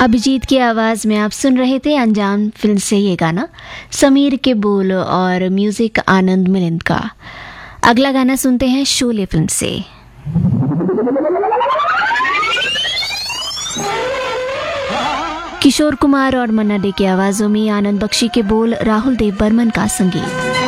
अभिजीत की आवाज़ में आप सुन रहे थे अनजान फिल्म से ये गाना, समीर के बोल और म्यूजिक आनंद मिलिंद का। अगला गाना सुनते हैं शोले फिल्म से। किशोर कुमार और मन्ना डे की आवाजों में आनंद बख्शी के बोल, राहुल देव बर्मन का संगीत।